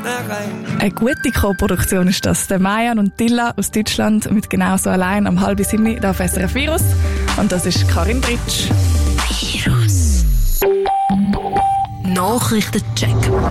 Eine gute Co-Produktion ist das. Der Mayan und Dilla aus Deutschland mit genauso allein am 6:30 auf SRF Virus. Und das ist Karin Britsch. Virus. Nachrichtencheck.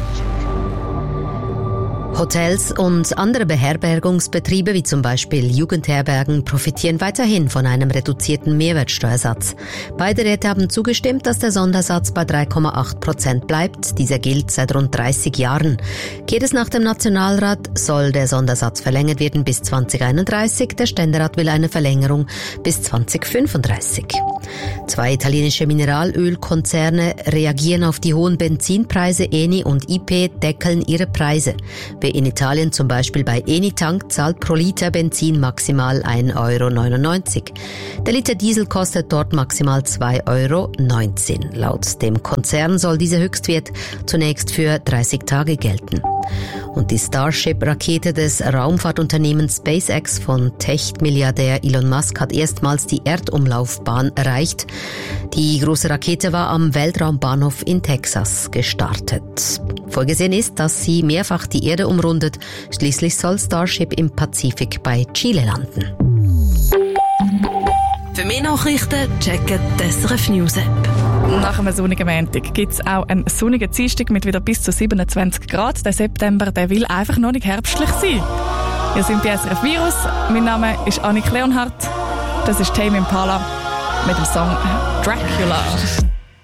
Hotels und andere Beherbergungsbetriebe wie zum Beispiel Jugendherbergen profitieren weiterhin von einem reduzierten Mehrwertsteuersatz. Beide Räte haben zugestimmt, dass der Sondersatz bei 3,8% bleibt. Dieser gilt seit rund 30 Jahren. Geht es nach dem Nationalrat, soll der Sondersatz verlängert werden bis 2031. Der Ständerat will eine Verlängerung bis 2035. 2 italienische Mineralölkonzerne reagieren auf die hohen Benzinpreise. Eni und IP deckeln ihre Preise. Wer in Italien zum Beispiel bei Eni tankt, zahlt pro Liter Benzin maximal 1,99 €. Der Liter Diesel kostet dort maximal 2,19 €. Laut dem Konzern soll dieser Höchstwert zunächst für 30 Tage gelten. Und die Starship-Rakete des Raumfahrtunternehmens SpaceX von Tech-Milliardär Elon Musk hat erstmals die Erdumlaufbahn erreicht. Die große Rakete war am Weltraumbahnhof in Texas gestartet. Vorgesehen ist, dass sie mehrfach die Erde umrundet. Schließlich soll Starship im Pazifik bei Chile landen. Für mehr Nachrichten checken die SRF News App. Nach einem sonnigen Montag gibt es auch einen sonnigen Dienstag mit wieder bis zu 27 Grad. Der September, der will einfach noch nicht herbstlich sein. Wir sind bei SRF Virus. Mein Name ist Annik Leonhardt. Das ist Tame Impala mit dem Song Dracula.